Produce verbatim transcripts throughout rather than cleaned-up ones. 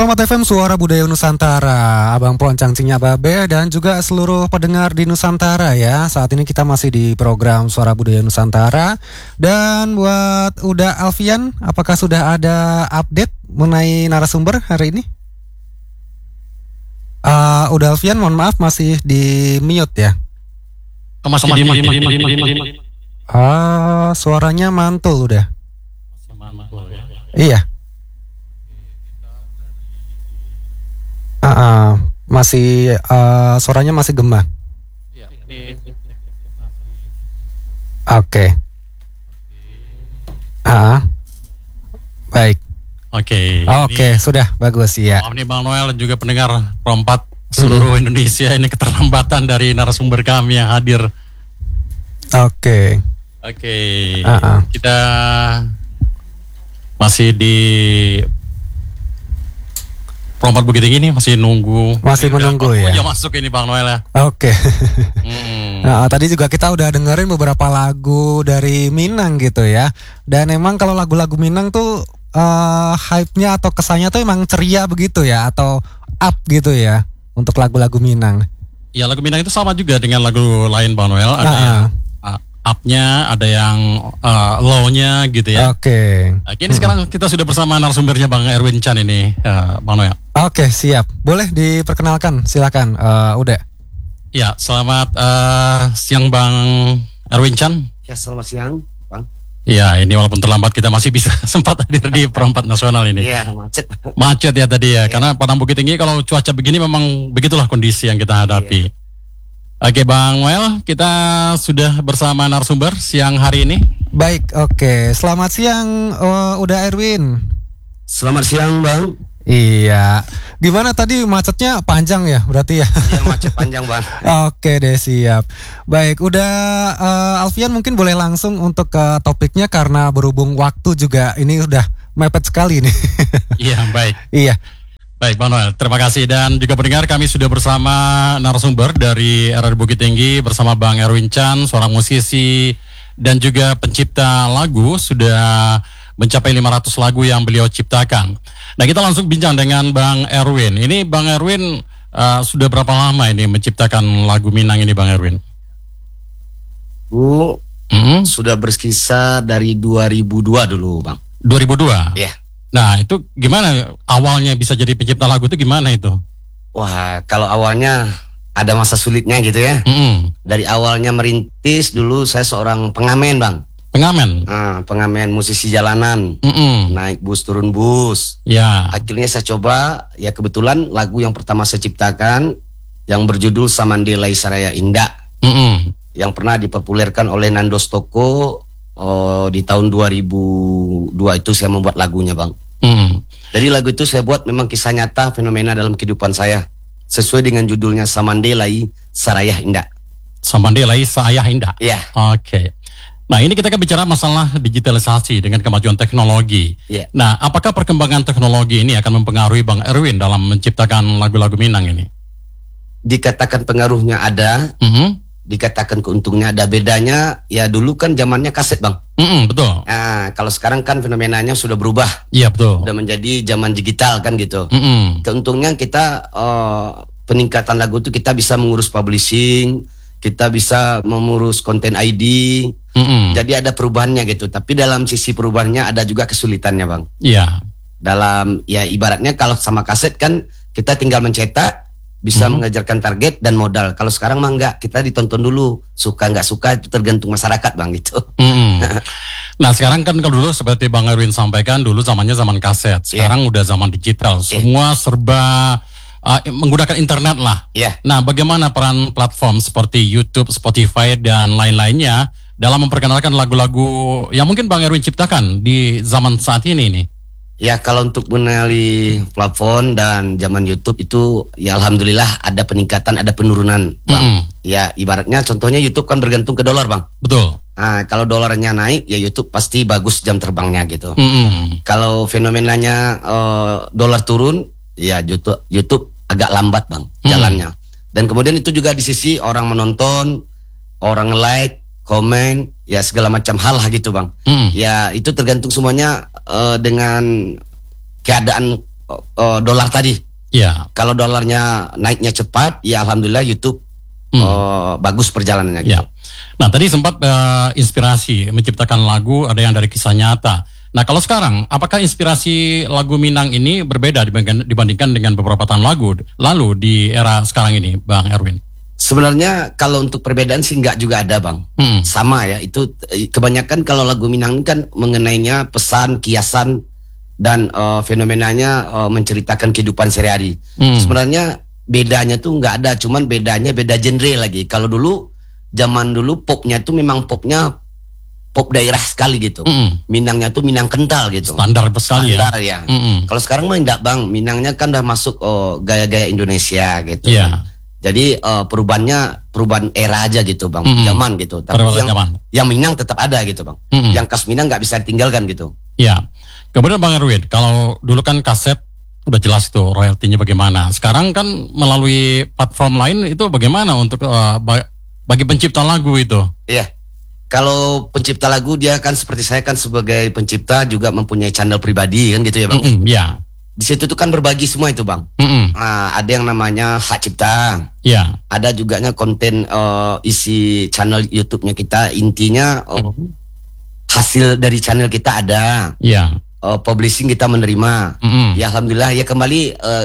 Promat F M, Suara Budaya Nusantara, Abang Poncang Cinya Babe, dan juga seluruh pendengar di Nusantara ya. Saat ini kita masih di program Suara Budaya Nusantara. Dan buat Uda Alfian, apakah sudah ada update mengenai narasumber hari ini? Uh, Uda Alfian, mohon maaf masih di mute ya. Masih di mute. Ah, suaranya mantul udah. Iya. Uh, uh, masih uh, suaranya masih gema. Oke. Okay. Ah, baik. Oke. Okay. Oke, okay, sudah bagus ya. Maaf nih Bang Noel dan juga pendengar Perempat seluruh hmm. Indonesia, ini keterlambatan dari narasumber kami yang hadir. Oke. Okay. Oke. Okay. Uh, uh. Kita masih di Perempat Bukit Tinggi nih, masih nunggu. Masih ini menunggu ya. Aja masuk ini Bang Noel ya. Oke. Okay. hmm. Nah, tadi juga kita udah dengerin beberapa lagu dari Minang gitu ya. Dan emang kalau lagu-lagu Minang tuh uh, hype-nya atau kesannya tuh emang ceria begitu ya, atau up gitu ya untuk lagu-lagu Minang. Ya, lagu Minang itu sama juga dengan lagu lain Bang Noel. Ada uh-huh. yang uh, up-nya, ada yang uh, low-nya gitu ya. Oke. Okay. Nah, kini hmm. sekarang kita sudah bersama narasumbernya Bang Erwin Chan ini, uh, Bang Noel. Oke, okay, siap. Boleh diperkenalkan, silakan. Uh, udah. Ya, selamat uh, siang Bang Erwin Chan. Ya, selamat siang, Bang. Ya, ini walaupun terlambat kita masih bisa sempat hadir di Perempat Nasional ini. Iya, macet. Macet ya tadi ya, ya. Karena Padang Bukit Tinggi kalau cuaca begini memang begitulah kondisi yang kita hadapi. Ya. Oke, Bang Noel, kita sudah bersama narasumber siang hari ini. Baik, oke. Selamat siang, uh, udah Erwin. Selamat siang, Bang. Iya, gimana tadi macetnya panjang ya berarti ya? Iya, macet panjang Bang. Oke deh, siap. Baik, udah uh, Alfian mungkin boleh langsung untuk ke topiknya karena berhubung waktu juga ini udah mepet sekali nih. Iya, baik. Iya. Baik Bang Noel, terima kasih dan juga pendengar, kami sudah bersama narasumber dari R R Bukit Tinggi bersama Bang Erwin Chan, seorang musisi dan juga pencipta lagu, sudah mencapai lima ratus lagu yang beliau ciptakan. Nah, kita langsung bincang dengan Bang Erwin. Ini Bang Erwin uh, sudah berapa lama ini menciptakan lagu Minang ini Bang Erwin? Bu, mm-hmm. sudah berkisar dari dua ribu dua dulu Bang. dua ribu dua? Iya. Yeah. Nah, itu gimana awalnya bisa jadi pencipta lagu itu gimana itu? Wah, kalau awalnya ada masa sulitnya gitu ya. Mm-hmm. Dari awalnya merintis dulu saya seorang pengamen Bang. Pengamen? Nah, pengamen musisi jalanan, mm-mm. naik bus turun bus. Ya. Akhirnya saya coba, ya kebetulan lagu yang pertama saya ciptakan yang berjudul Samandelai Saraya Indah, mm-mm. yang pernah dipopulerkan oleh Nando Stoko oh, di tahun dua ribu dua itu saya membuat lagunya Bang. Mm. Jadi lagu itu saya buat memang kisah nyata fenomena dalam kehidupan saya, sesuai dengan judulnya Samandelai Saraya Indah. Samandelai Saraya Indah. Iya. Oke. Okay. Nah, ini kita kan bicara masalah digitalisasi dengan kemajuan teknologi. Yeah. Nah, apakah perkembangan teknologi ini akan mempengaruhi Bang Erwin dalam menciptakan lagu-lagu Minang ini? Dikatakan pengaruhnya ada, mm-hmm. dikatakan keuntungnya ada. Bedanya, ya dulu kan zamannya kaset Bang. Mm-hmm, betul. Nah, kalau sekarang kan fenomenanya sudah berubah. Iya, betul. Sudah menjadi zaman digital kan gitu. Mm-hmm. Keuntungnya kita, uh, peningkatan lagu itu kita bisa mengurus publishing, kita bisa mengurus konten I D. Mm-hmm. Jadi ada perubahannya gitu. Tapi dalam sisi perubahannya ada juga kesulitannya Bang. Iya. Dalam ya ibaratnya kalau sama kaset kan kita tinggal mencetak, bisa mm-hmm. mengejarkan target dan modal. Kalau sekarang mah enggak, kita ditonton dulu, suka nggak suka itu tergantung masyarakat Bang gitu. Mm-hmm. Nah, sekarang kan kalau dulu seperti Bang Erwin sampaikan, dulu zamannya zaman kaset. Sekarang yeah. udah zaman digital. Semua yeah. serba Uh, menggunakan internet lah. Yeah. Nah, bagaimana peran platform seperti YouTube, Spotify dan lain-lainnya dalam memperkenalkan lagu-lagu yang mungkin Bang Erwin ciptakan di zaman saat ini nih? Ya, kalau untuk mengenali platform dan zaman YouTube itu, ya alhamdulillah ada peningkatan, ada penurunan, Bang. Mm-hmm. Ya, ibaratnya contohnya YouTube kan bergantung ke dolar, Bang. Betul. Nah, kalau dolarnya naik, ya YouTube pasti bagus jam terbangnya gitu. Mm-hmm. Kalau fenomenanya uh, dolar turun, ya YouTube, YouTube agak lambat Bang jalannya. Hmm. Dan kemudian itu juga di sisi orang menonton, orang like, komen, ya segala macam hal gitu Bang. Hmm. Ya itu tergantung semuanya uh, dengan keadaan uh, dolar tadi. Ya. Kalau dolarnya naiknya cepat, ya alhamdulillah YouTube hmm. uh, bagus perjalanannya. Gitu. Ya. Nah tadi sempat uh, inspirasi menciptakan lagu, ada yang dari kisah nyata. Nah kalau sekarang, apakah inspirasi lagu Minang ini berbeda dibandingkan, dibandingkan dengan beberapa tahun lagu lalu di era sekarang ini, Bang Erwin? Sebenarnya kalau untuk perbedaan sih nggak juga ada, Bang. Hmm. Sama ya, itu kebanyakan kalau lagu Minang ini kan mengenainya pesan, kiasan, dan uh, fenomenanya uh, menceritakan kehidupan sehari-hari. Hmm. Sebenarnya bedanya tuh nggak ada, cuman bedanya beda genre lagi. Kalau dulu, zaman dulu popnya tuh memang popnya pop daerah sekali gitu. Mm-mm. Minangnya tuh Minang kental gitu. Standar sekali ya. Standar ya. Kalau sekarang mah enggak, Bang. Minangnya kan udah masuk oh, gaya-gaya Indonesia gitu. Iya. Yeah. Jadi uh, perubahannya perubahan era aja gitu, Bang. Mm-hmm. Zaman gitu. Tapi perubahan yang, zaman. yang Minang tetap ada gitu, Bang. Mm-hmm. Yang khas Minang nggak bisa ditinggalkan gitu. Iya. Kemudian Bang Erwin, kalau dulu kan kaset udah jelas tuh royaltinya bagaimana. Sekarang kan melalui platform lain itu bagaimana untuk uh, bagi pencipta lagu itu? Iya. Kalau pencipta lagu dia kan seperti saya kan sebagai pencipta juga mempunyai channel pribadi kan gitu ya, Bang. Mm-mm, ya. Di situ tuh kan berbagi semua itu, Bang. Nah, ada yang namanya hak cipta. Ya. Ada juganya konten uh, isi channel YouTube-nya kita, intinya uh, mm-hmm. hasil dari channel kita ada. Ya. Uh, publishing kita menerima. Mm-hmm. Ya alhamdulillah ya kembali uh,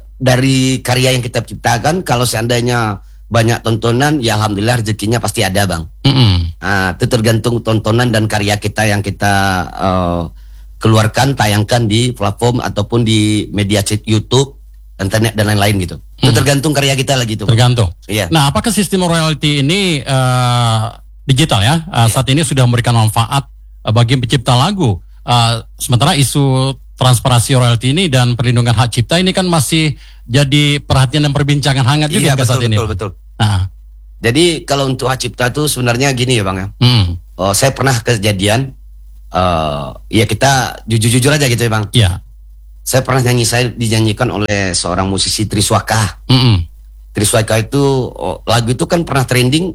dari karya yang kita ciptakan, kalau seandainya banyak tontonan, ya alhamdulillah rezekinya pasti ada, Bang. Mm-hmm. Nah, itu tergantung tontonan dan karya kita yang kita uh, keluarkan, tayangkan di platform ataupun di media chat YouTube, internet dan lain-lain gitu. Mm-hmm. Itu tergantung karya kita lagi tuh. Tergantung. Iya. Nah, apakah sistem royalti ini uh, digital ya? Uh, saat ini sudah memberikan manfaat uh, bagi pencipta lagu. Uh, sementara isu transparansi royalti ini dan perlindungan hak cipta ini kan masih jadi perhatian dan perbincangan hangat juga iya, betul, saat ini. Betul, betul. Nah. Jadi kalau untuk hak cipta itu sebenarnya gini ya, Bang ya. Hmm. Oh, saya pernah kejadian, uh, ya kita jujur-jujur aja gitu ya, Bang. Iya. Saya pernah nyanyi, saya dinyanyikan oleh seorang musisi Triswaka. Mm-mm. Triswaka itu oh, lagu itu kan pernah trending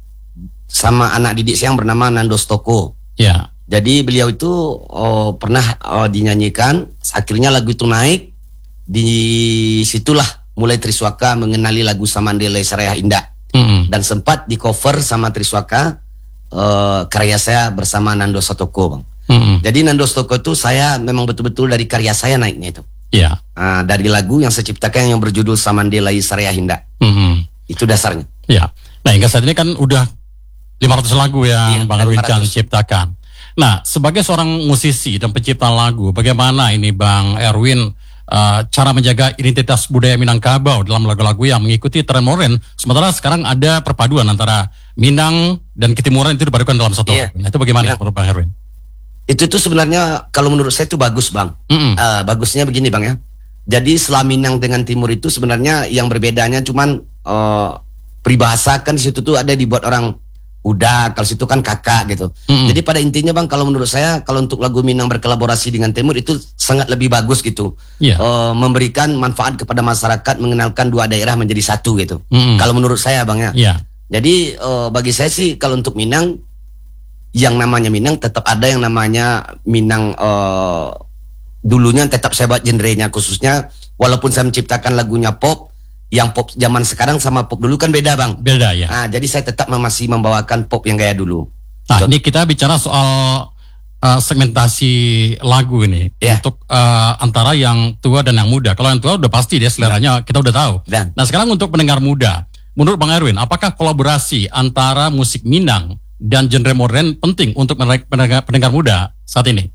sama anak didik saya yang bernama Nando Stoko. Iya. Jadi beliau itu oh, pernah oh, dinyanyikan, akhirnya lagu itu naik. Di situlah mulai Triswaka mengenali lagu Samandele Saraya Indah. Mm-hmm. Dan sempat di cover sama Triswaka uh, karya saya bersama Nando Stoko, Bang. Mm-hmm. Jadi Nando Stoko itu saya memang betul-betul dari karya saya naiknya itu. Iya. Yeah. Uh, dari lagu yang saya ciptakan yang berjudul Samandele Saraya Indah. Mm-hmm. Itu dasarnya. Iya. Nah hingga saat ini kan udah lima ratus lagu yang yeah, Bang Erwin ciptakan. Nah, sebagai seorang musisi dan pencipta lagu, bagaimana ini Bang Erwin uh, cara menjaga identitas budaya Minangkabau dalam lagu-lagu yang mengikuti tren modern, sementara sekarang ada perpaduan antara Minang dan Ketimuran itu dipadukan dalam satu lagu. Nah, itu bagaimana menurut Bang Erwin? Itu tuh sebenarnya kalau menurut saya itu bagus, Bang. Uh, bagusnya begini, Bang ya. Jadi setelah Minang dengan Timur itu sebenarnya yang berbedanya cuman uh, peribahasa kan di situ tuh ada dibuat orang udah, kalau situ kan kakak gitu. Mm-hmm. Jadi pada intinya, Bang, kalau menurut saya kalau untuk lagu Minang berkolaborasi dengan Timur itu sangat lebih bagus gitu. Yeah. Uh, memberikan manfaat kepada masyarakat, mengenalkan dua daerah menjadi satu gitu. Mm-hmm. Kalau menurut saya, Bang ya. Yeah. Jadi uh, bagi saya sih kalau untuk Minang, yang namanya Minang tetap ada yang namanya Minang uh, dulunya tetap saya buat genrenya, khususnya walaupun saya menciptakan lagunya pop, yang pop zaman sekarang sama pop dulu kan beda, Bang. Beda ya. Nah, jadi saya tetap masih membawakan pop yang gaya dulu. Nah, so, ini kita bicara soal uh, segmentasi lagu ini yeah. untuk uh, antara yang tua dan yang muda. Kalau yang tua udah pasti dia seleranya kita udah tahu. Dan. Nah, sekarang untuk pendengar muda, menurut Bang Erwin, apakah kolaborasi antara musik Minang dan genre modern penting untuk pendengar, pendengar muda saat ini?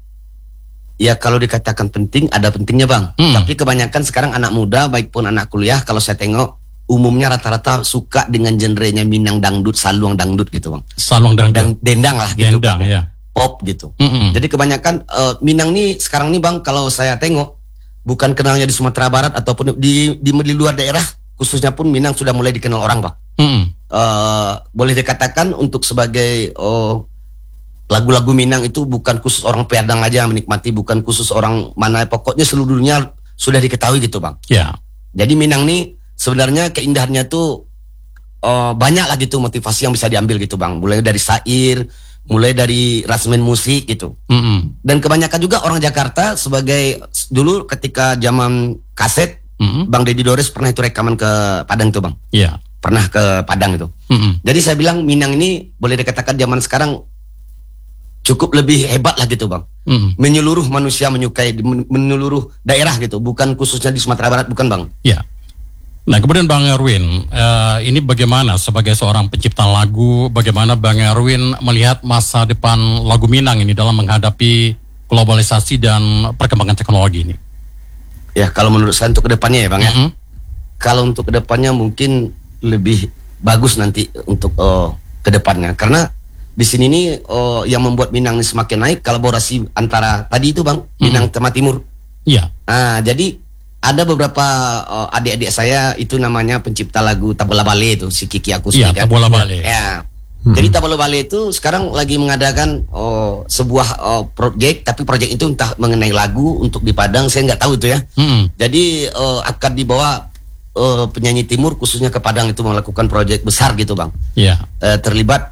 Ya kalau dikatakan penting, ada pentingnya, Bang. Hmm. Tapi kebanyakan sekarang anak muda, baik pun anak kuliah, kalau saya tengok, umumnya rata-rata suka dengan genrenya Minang dangdut, saluang dangdut gitu, Bang. Saluang dangdut. Dendang lah gitu. Dendang, ya. Pop gitu. Mm-mm. Jadi kebanyakan uh, Minang nih sekarang nih, Bang, kalau saya tengok, bukan kenalnya di Sumatera Barat ataupun di, di, di luar daerah, khususnya pun Minang sudah mulai dikenal orang, Bang. Uh, boleh dikatakan untuk sebagai... Uh, lagu-lagu Minang itu bukan khusus orang Padang aja yang menikmati, bukan khusus orang mana, pokoknya seluruh dunia sudah diketahui gitu, Bang. Ya. Yeah. Jadi Minang nih sebenarnya keindahannya tuh uh, banyak lah gitu motivasi yang bisa diambil gitu, Bang. Mulai dari syair, mulai dari rasmen musik gitu. Mm-mm. Dan kebanyakan juga orang Jakarta sebagai dulu ketika zaman kaset, Mm-mm. Bang Deddy Dores pernah itu rekaman ke Padang tuh Bang. Iya. Pernah ke Padang itu. Mm-mm. Jadi saya bilang Minang ini boleh dikatakan zaman sekarang cukup lebih hebat lah gitu Bang. Mm-mm. Menyeluruh manusia menyukai, men- menyeluruh daerah gitu, bukan khususnya di Sumatera Barat, bukan Bang. Iya. Nah kemudian Bang Erwin, eh, ini bagaimana sebagai seorang pencipta lagu, bagaimana Bang Erwin melihat masa depan lagu Minang ini dalam menghadapi globalisasi dan perkembangan teknologi ini? Ya kalau menurut saya untuk kedepannya ya Bang ya. Mm-hmm. Kalau untuk kedepannya mungkin lebih bagus nanti untuk uh, kedepannya, karena di sini nih uh, yang membuat Minang ini semakin naik kolaborasi antara tadi itu Bang, Minang Mm-hmm. Tema Timur. Iya. Nah jadi ada beberapa uh, adik-adik saya itu namanya pencipta lagu Tabola Bale itu si Kiki Akustik. Iya, kan? Tabola Bale. Ya. Hmm. Jadi Tabola Bale itu sekarang lagi mengadakan oh, sebuah oh, project, tapi project itu entah mengenai lagu untuk di Padang, saya nggak tahu itu ya. Mm-mm. Jadi uh, akan dibawa uh, penyanyi timur khususnya ke Padang itu melakukan project besar gitu Bang. Iya. Uh, terlibat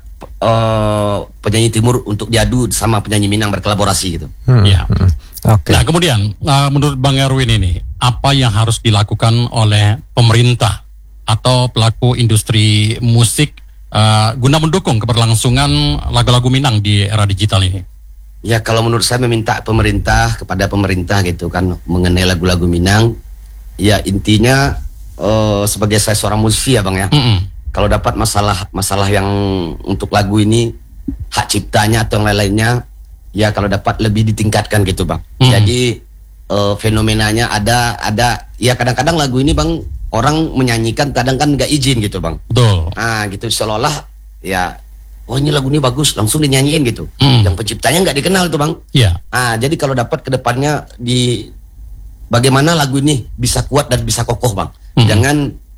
uh, penyanyi timur untuk diadu sama penyanyi Minang berkolaborasi gitu. Hmm. Iya. Hmm. Oke. Nah kemudian uh, menurut Bang Erwin ini apa yang harus dilakukan oleh pemerintah atau pelaku industri musik uh, guna mendukung keberlangsungan lagu-lagu Minang di era digital ini? Ya kalau menurut saya meminta pemerintah kepada pemerintah gitu kan mengenai lagu-lagu Minang. Ya intinya uh, sebagai saya seorang musisi ya Bang ya. Mm-mm. Kalau dapat masalah masalah yang untuk lagu ini hak ciptanya atau yang lain-lainnya, ya kalau dapat lebih ditingkatkan gitu Bang. Hmm. Jadi uh, fenomenanya ada ada ya kadang-kadang lagu ini Bang orang menyanyikan kadang kan nggak izin gitu Bang. Betul. Nah gitu seolah-olah ya oh ini lagu ini bagus langsung dinyanyiin gitu. Hmm. Yang penciptanya nggak dikenal tuh Bang. Iya. Nah jadi kalau dapat kedepannya di bagaimana lagu ini bisa kuat dan bisa kokoh Bang. Hmm. Jangan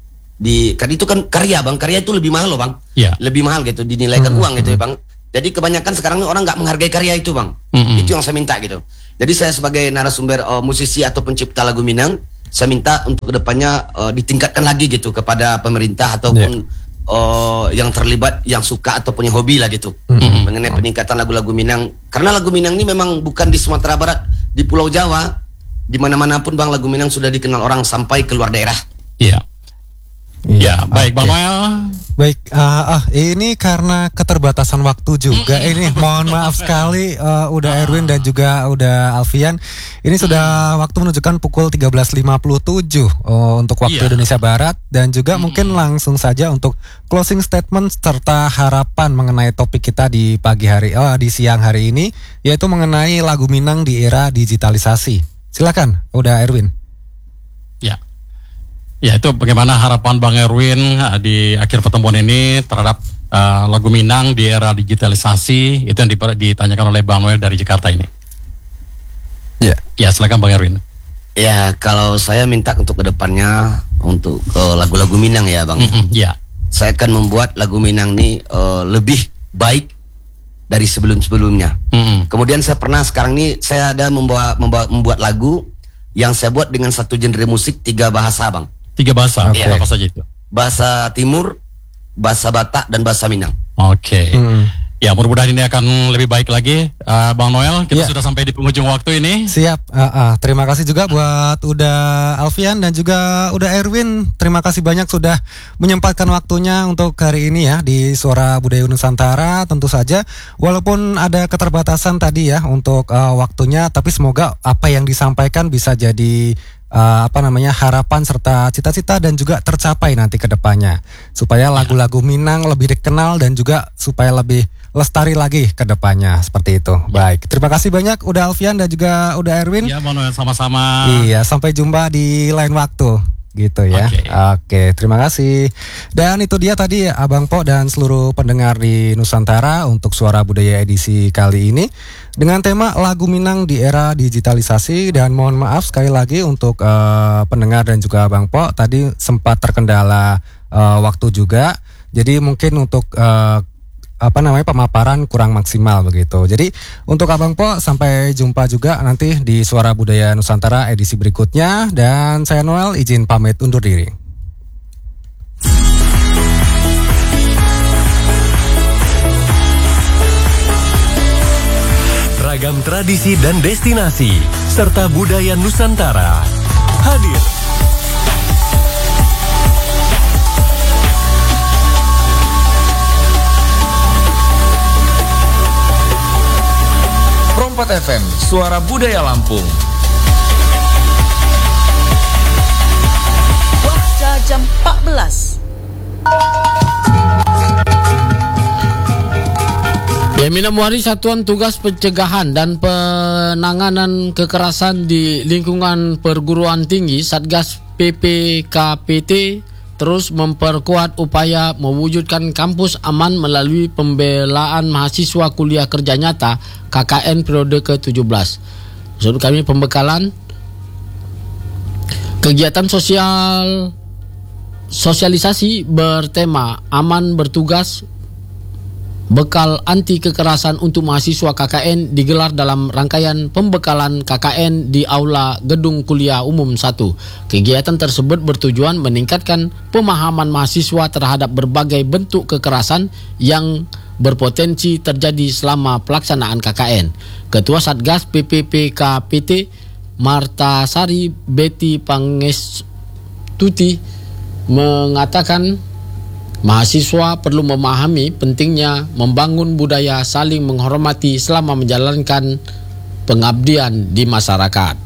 di kan itu kan karya Bang, karya itu lebih mahal loh Bang. Iya. Lebih mahal gitu dinilaikan Hmm. uang gitu ya Bang. Jadi kebanyakan sekarang ini orang nggak menghargai karya itu Bang. Mm-mm. Itu yang saya minta gitu. Jadi saya sebagai narasumber uh, musisi atau pencipta lagu Minang, saya minta untuk kedepannya uh, ditingkatkan lagi gitu kepada pemerintah ataupun uh, yang terlibat, yang suka ataupun yang hobi lah gitu. Mm-mm. Mengenai peningkatan lagu-lagu Minang. Karena lagu Minang ini memang bukan di Sumatera Barat, di Pulau Jawa, di mana-mana pun Bang lagu Minang sudah dikenal orang sampai keluar daerah. Iya. Ya, baik Bang Oke. Noel. Baik, ah ah, ini karena keterbatasan waktu juga. Ini mohon maaf sekali, uh, udah Erwin dan juga udah Alfian. Ini sudah waktu menunjukkan pukul tiga belas lima puluh tujuh oh, untuk waktu Iya. Indonesia Barat. Dan juga mungkin langsung saja untuk closing statement serta harapan mengenai topik kita di pagi hari, oh, di siang hari ini, yaitu mengenai lagu Minang di era digitalisasi. Silakan, udah Erwin. Ya. Ya itu bagaimana harapan Bang Erwin uh, di akhir pertemuan ini terhadap uh, lagu Minang di era digitalisasi, itu yang diper- ditanyakan oleh Bang Noel dari Jakarta ini. Ya. Ya silakan Bang Erwin. Ya kalau saya minta untuk kedepannya untuk uh, lagu-lagu Minang ya Bang. Mm-mm, ya. Saya akan membuat lagu Minang ini uh, lebih baik dari sebelum-sebelumnya. Mm-mm. Kemudian saya pernah sekarang ini saya ada membawa, membawa membuat lagu yang saya buat dengan satu genre musik tiga bahasa Bang. Tiga bahasa, Oke. apa saja itu? Bahasa Timur, bahasa Batak dan bahasa Minang. Oke. Hmm. Ya mudah-mudahan ini akan lebih baik lagi, uh, Bang Noel. Kita Ya. sudah sampai di penghujung waktu ini. Siap, ah, ah. Terima kasih juga buat udah Alfian dan juga udah Erwin. Terima kasih banyak sudah menyempatkan waktunya untuk hari ini ya di Suara Budaya Nusantara. Tentu saja, walaupun ada keterbatasan tadi ya untuk ah, waktunya, tapi semoga apa yang disampaikan bisa jadi ah, apa namanya harapan serta cita-cita dan juga tercapai nanti ke depannya, supaya lagu-lagu Minang lebih dikenal dan juga supaya lebih lestari lagi ke depannya seperti itu. Baik, terima kasih banyak udah Alfian dan juga udah Erwin. Ya Bang Noel sama-sama. Iya, sampai jumpa di lain waktu gitu ya. Oke. Oke, terima kasih. Dan itu dia tadi Abang Po dan seluruh pendengar di Nusantara untuk Suara Budaya edisi kali ini dengan tema lagu Minang di era digitalisasi. Dan mohon maaf sekali lagi untuk eh, pendengar dan juga Abang Po tadi sempat terkendala eh, waktu juga. Jadi mungkin untuk eh, apa namanya pemaparan kurang maksimal begitu. Jadi untuk Abang Po sampai jumpa juga nanti di Suara Budaya Nusantara edisi berikutnya, dan saya Noel izin pamit undur diri. beragam tradisi dan destinasi, serta budaya Nusantara. Hadir Prompat F M, Suara Budaya Lampung. Waktu jam empat belas. Ya, Minamwari Satuan Tugas Pencegahan dan Penanganan Kekerasan di Lingkungan Perguruan Tinggi Satgas P P K P T terus memperkuat upaya mewujudkan kampus aman melalui pembelaan mahasiswa kuliah kerja nyata K K N periode ke tujuh belas. Maksud kami pembekalan kegiatan sosial sosialisasi bertema aman bertugas bekal anti kekerasan untuk mahasiswa K K N digelar dalam rangkaian pembekalan K K N di Aula Gedung Kuliah Umum satu. Kegiatan tersebut bertujuan meningkatkan pemahaman mahasiswa terhadap berbagai bentuk kekerasan yang berpotensi terjadi selama pelaksanaan K K N. Ketua Satgas P P P K P T Martasari Betty Pangestuti mengatakan mahasiswa perlu memahami pentingnya membangun budaya saling menghormati selama menjalankan pengabdian di masyarakat.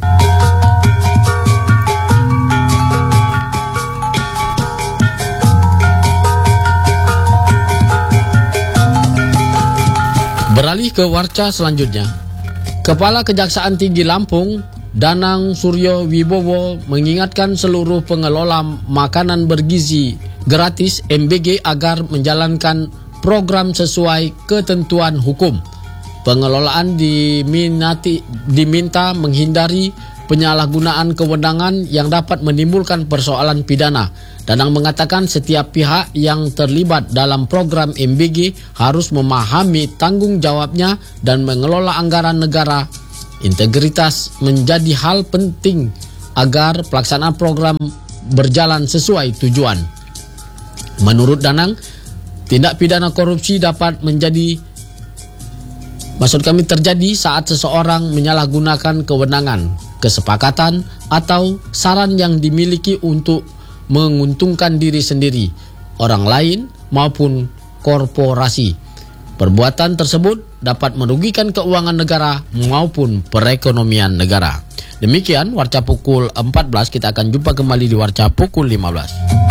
Beralih ke warca selanjutnya. Kepala Kejaksaan Tinggi Lampung, Danang Suryo Wibowo, mengingatkan seluruh pengelola makanan bergizi gratis M B G agar menjalankan program sesuai ketentuan hukum. Pengelolaan diminati, diminta menghindari penyalahgunaan kewenangan yang dapat menimbulkan persoalan pidana. Danang mengatakan setiap pihak yang terlibat dalam program M B G harus memahami tanggung jawabnya dan mengelola anggaran negara. Integritas menjadi hal penting agar pelaksanaan program berjalan sesuai tujuan. Menurut Danang, tindak pidana korupsi dapat menjadi maksud kami terjadi saat seseorang menyalahgunakan kewenangan, kesepakatan atau saran yang dimiliki untuk menguntungkan diri sendiri, orang lain maupun korporasi. Perbuatan tersebut dapat merugikan keuangan negara maupun perekonomian negara. Demikian Warca pukul empat belas, kita akan jumpa kembali di Warca pukul lima belas.